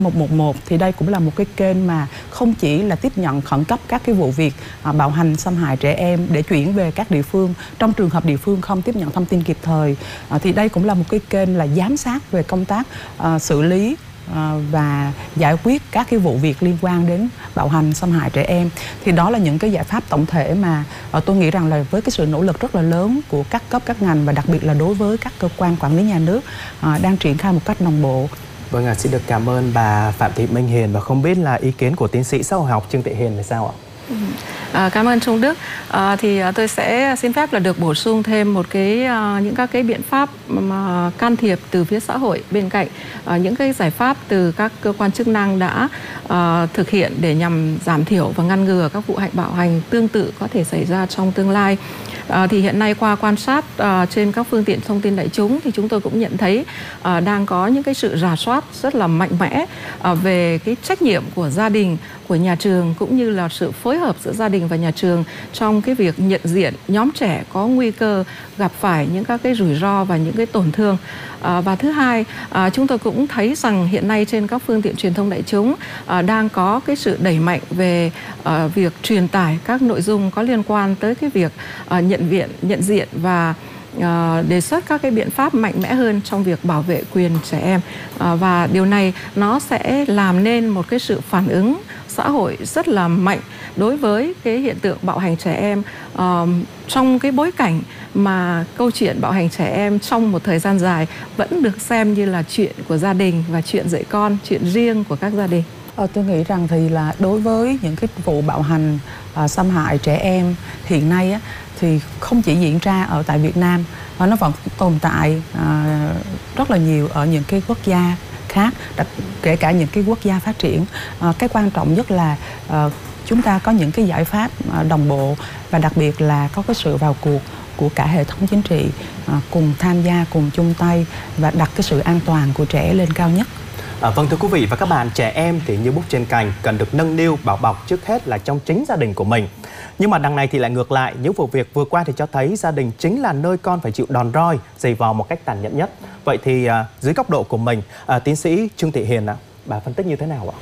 111 thì đây cũng là một cái kênh mà không chỉ là tiếp nhận khẩn cấp các cái vụ việc bạo hành xâm hại trẻ em để chuyển về các địa phương. Trong trường hợp địa phương không tiếp nhận thông tin kịp thời thì đây cũng là một cái kênh là giám sát về công tác xử lý và giải quyết các cái vụ việc liên quan đến bạo hành xâm hại trẻ em. Thì đó là những cái giải pháp tổng thể mà tôi nghĩ rằng là với cái sự nỗ lực rất là lớn của các cấp các ngành và đặc biệt là đối với các cơ quan quản lý nhà nước đang triển khai một cách đồng bộ. Vâng, xin được cảm ơn bà Phạm Thị Minh Hiền, và không biết là ý kiến của tiến sĩ xã hội học Trương Thị Hiền là sao ạ? Cảm ơn Trung Đức. Thì tôi sẽ xin phép là được bổ sung thêm một những các cái biện pháp mà can thiệp từ phía xã hội bên cạnh những cái giải pháp từ các cơ quan chức năng đã thực hiện để nhằm giảm thiểu và ngăn ngừa các vụ bạo hành tương tự có thể xảy ra trong tương lai. Thì hiện nay qua quan sát trên các phương tiện thông tin đại chúng thì chúng tôi cũng nhận thấy đang có những cái sự rà soát rất là mạnh mẽ về cái trách nhiệm của gia đình, của nhà trường, cũng như là sự phối hợp giữa gia đình và nhà trường trong cái việc nhận diện nhóm trẻ có nguy cơ gặp phải những các cái rủi ro và những cái tổn thương. Và thứ hai, chúng tôi cũng thấy rằng hiện nay trên các phương tiện truyền thông đại chúng đang có cái sự đẩy mạnh về việc truyền tải các nội dung có liên quan tới cái việc nhận diện và đề xuất các cái biện pháp mạnh mẽ hơn trong việc bảo vệ quyền trẻ em. Và điều này nó sẽ làm nên một cái sự phản ứng xã hội rất là mạnh đối với cái hiện tượng bạo hành trẻ em, trong cái bối cảnh mà câu chuyện bạo hành trẻ em trong một thời gian dài vẫn được xem như là chuyện của gia đình và chuyện dạy con, chuyện riêng của các gia đình. Tôi nghĩ rằng thì là đối với những cái vụ bạo hành xâm hại trẻ em hiện nay thì không chỉ diễn ra ở tại Việt Nam, nó vẫn tồn tại rất là nhiều ở những cái quốc gia khác, kể cả những cái quốc gia phát triển. Cái quan trọng nhất là chúng ta có những cái giải pháp đồng bộ và đặc biệt là có cái sự vào cuộc của cả hệ thống chính trị cùng tham gia, cùng chung tay và đặt cái sự an toàn của trẻ lên cao nhất. Vâng, thưa quý vị và các bạn, trẻ em thì như búp trên cành, cần được nâng niu bảo bọc trước hết là trong chính gia đình của mình. Nhưng mà đằng này thì lại ngược lại, những vụ việc vừa qua thì cho thấy gia đình chính là nơi con phải chịu đòn roi, giày vò một cách tàn nhẫn nhất. Vậy thì dưới góc độ của mình, tiến sĩ Trương Thị Hiền bà phân tích như thế nào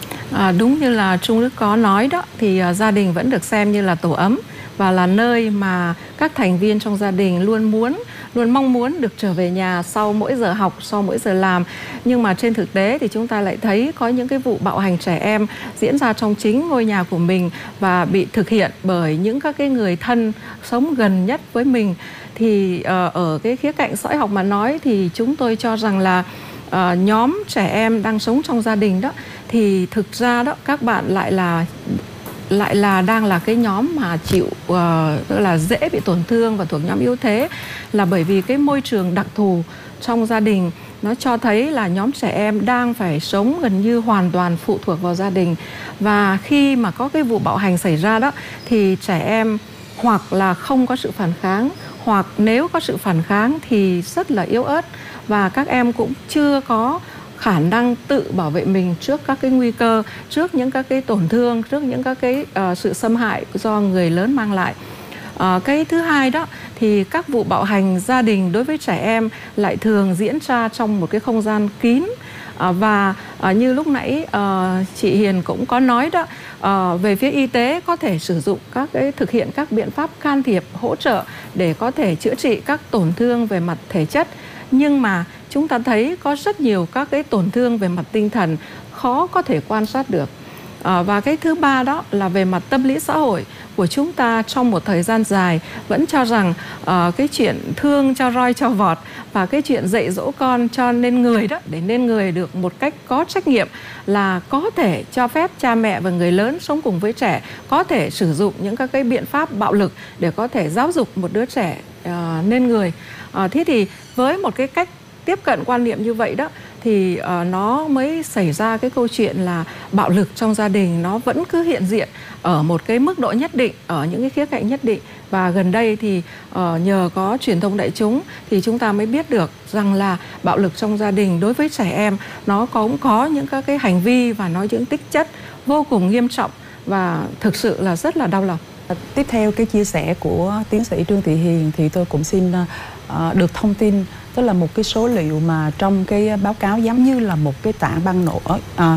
ạ? Đúng như là Trung Đức có nói đó, thì gia đình vẫn được xem như là tổ ấm và là nơi mà các thành viên trong gia đình luôn mong muốn được trở về nhà sau mỗi giờ học, sau mỗi giờ làm. Nhưng mà trên thực tế thì chúng ta lại thấy có những cái vụ bạo hành trẻ em diễn ra trong chính ngôi nhà của mình và bị thực hiện bởi những các cái người thân sống gần nhất với mình. Thì ở cái khía cạnh xã hội học mà nói thì chúng tôi cho rằng là nhóm trẻ em đang sống trong gia đình đó thì thực ra đó các bạn lại là đang là cái nhóm mà chịu tức là dễ bị tổn thương và thuộc nhóm yếu thế, là bởi vì cái môi trường đặc thù trong gia đình nó cho thấy là nhóm trẻ em đang phải sống gần như hoàn toàn phụ thuộc vào gia đình. Và khi mà có cái vụ bạo hành xảy ra đó thì trẻ em hoặc là không có sự phản kháng, hoặc nếu có sự phản kháng thì rất là yếu ớt, và các em cũng chưa có khả năng tự bảo vệ mình trước các cái nguy cơ, trước những các cái tổn thương, trước những các cái sự xâm hại do người lớn mang lại. Cái thứ hai đó thì các vụ bạo hành gia đình đối với trẻ em lại thường diễn ra trong một cái không gian kín. Và như lúc nãy chị Hiền cũng có nói đó, về phía y tế có thể sử dụng thực hiện các biện pháp can thiệp hỗ trợ để có thể chữa trị các tổn thương về mặt thể chất. Nhưng mà chúng ta thấy có rất nhiều các cái tổn thương về mặt tinh thần khó có thể quan sát được. Và cái thứ ba đó là về mặt tâm lý xã hội của chúng ta trong một thời gian dài vẫn cho rằng cái chuyện thương cho roi cho vọt và cái chuyện dạy dỗ con cho nên người đó, để nên người được một cách có trách nhiệm, là có thể cho phép cha mẹ và người lớn sống cùng với trẻ có thể sử dụng những các cái biện pháp bạo lực để có thể giáo dục một đứa trẻ nên người. Thế thì với một cái cách tiếp cận quan niệm như vậy đó thì nó mới xảy ra cái câu chuyện là bạo lực trong gia đình nó vẫn cứ hiện diện ở một cái mức độ nhất định, ở những cái khía cạnh nhất định. Và gần đây thì nhờ có truyền thông đại chúng thì chúng ta mới biết được rằng là bạo lực trong gia đình đối với trẻ em nó cũng có những các cái hành vi và nó những tích chất vô cùng nghiêm trọng và thực sự là rất là đau lòng. Tiếp theo cái chia sẻ của tiến sĩ Trương Thị Hiền thì tôi cũng xin được thông tin tức là một cái số liệu mà trong cái báo cáo giống như là một cái tảng băng